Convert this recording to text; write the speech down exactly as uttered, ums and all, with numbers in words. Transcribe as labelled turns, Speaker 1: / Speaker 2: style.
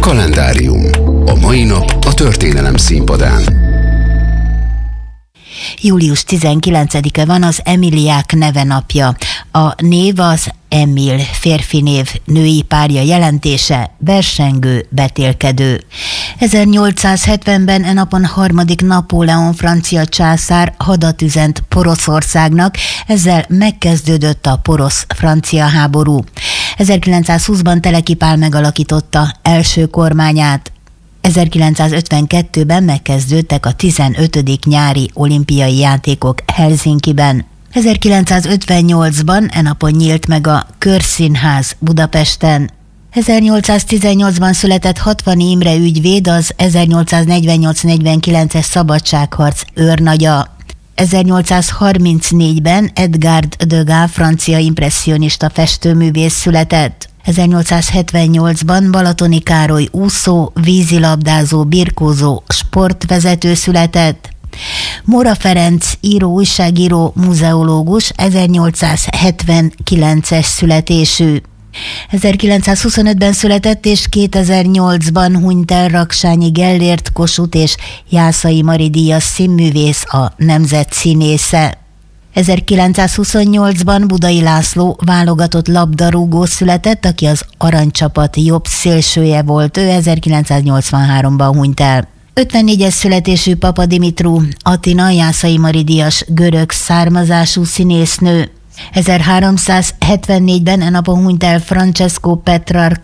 Speaker 1: Kalendárium. A mai nap a történelem színpadán.
Speaker 2: július tizenkilencedike van, az Emiliák neve napja. A név az Emil, férfi név, női párja jelentése, versengő, betélkedő. ezernyolcszázhetvenben e napon harmadik Napóleon francia császár hadat üzent Poroszországnak, ezzel megkezdődött a porosz-francia háború. ezerkilencszázhúszban Teleki Pál megalakította első kormányát. ezerkilencszázötvenkettőben megkezdődtek a tizenötödik nyári olimpiai játékok Helsinkiben. ezerkilencszázötvennyolcban e napon nyílt meg a Körszínház Budapesten. ezernyolcszáztizennyolcban született Hatvani Imre ügyvéd, az ezernyolcszáznegyvennyolc negyvenkilences szabadságharc őrnagya. ezernyolcszázharmincnégyben Edgard Degas francia impresszionista festőművész született. ezernyolcszázhetvennyolcban Balatoni Károly úszó, vízilabdázó, birkózó, sportvezető született. Móra Ferenc író, újságíró, muzeológus, ezernyolcszázhetvenkilences születésű. ezerkilencszázhuszonötben született és kétezer-nyolcban hunyt el Raksányi Gellért Kossuth és Jászai Mari díjas színművész, a nemzet színésze. ezerkilencszázhuszonnyolcban Budai László válogatott labdarúgó született, aki az aranycsapat jobb szélsője volt, ő ezerkilencszáznyolcvanháromban hunyt el. ötvennégyes születésű Papa Dimitru Atina, Jászai Mari díjas görög származású színésznő. ezerháromszázhetvennégyben e napon hunyt el Francesco Petrarca,